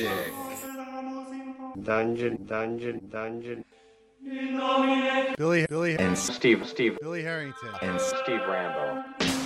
Lunatic. Dungeon. Billy And Steve Billy Harrington. and Steve Rambo.